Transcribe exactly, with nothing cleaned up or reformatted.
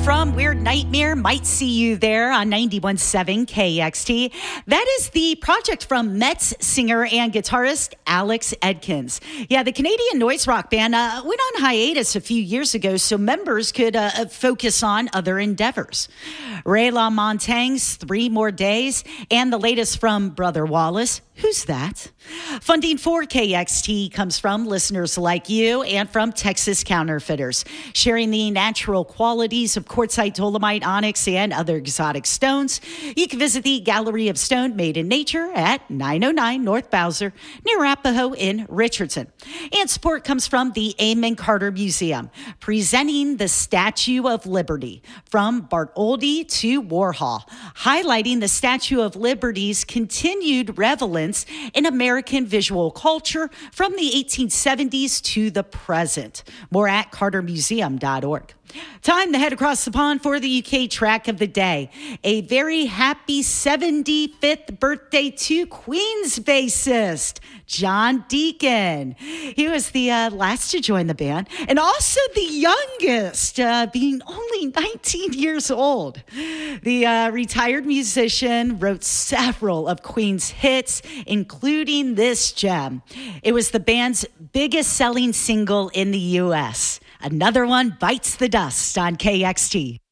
from Weird Nightmare might see you there on ninety-one point seven K X T. That is the project from Mets singer and guitarist Alex Edkins. Yeah, the Canadian noise rock band uh, went on hiatus a few years ago so members could uh, focus on other endeavors. Ray LaMontagne's Three More Days, and the latest from Brother Wallace, Who's That? Funding for K X T comes from listeners like you and from Texas Counterfeiters, sharing the natural qualities of quartzite, dolomite, onyx, and other exotic stones. You can visit the Gallery of Stone Made in Nature at nine oh nine North Bowser near Arapahoe in Richardson. And support comes from the Amon Carter Museum, presenting the Statue of Liberty from Bart Oldie to Warhol, highlighting the Statue of Liberty's continued relevance in American visual culture from the eighteen seventies to the present. More at carter museum dot org. Time to head across the pond for the U K track of the day. A very happy seventy-fifth birthday to Queen's bassist John Deacon. He was the uh, last to join the band and also the youngest, uh, being only nineteen years old. The uh, retired musician wrote several of Queen's hits, including this gem. It was the band's biggest selling single in the U S. Another one bites the dust on K X T.